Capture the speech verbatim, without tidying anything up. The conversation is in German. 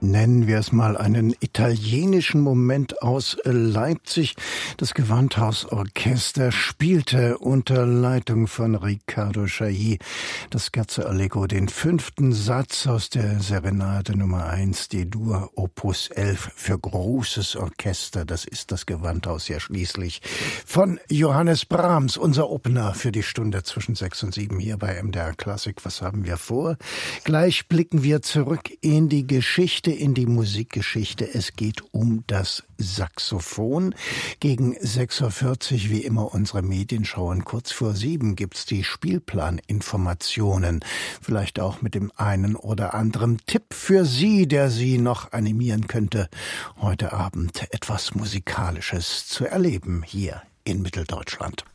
Nennen wir es mal einen italienischen Moment aus Leipzig. Das Gewandhausorchester spielte unter Leitung von Riccardo Chailly das Scherzo Allegro, den fünften Satz aus der Serenade Nummer eins, D-Dur, Opus elf für großes Orchester. Das ist das Gewandhaus ja schließlich von Johannes Brahms, unser Opener für die Stunde zwischen sechs und sieben hier bei M D R Klassik. Was haben wir vor? Gleich blicken wir zurück in die Geschichte, in die Musikgeschichte. Es geht um das Saxophon. Gegen sechs Uhr vierzig, wie immer, unsere Medienschau. Und kurz vor sieben gibt's die Spielplaninformationen. Vielleicht auch mit dem einen oder anderen Tipp für Sie, der Sie noch animieren könnte, heute Abend etwas Musikalisches zu erleben hier in Mitteldeutschland.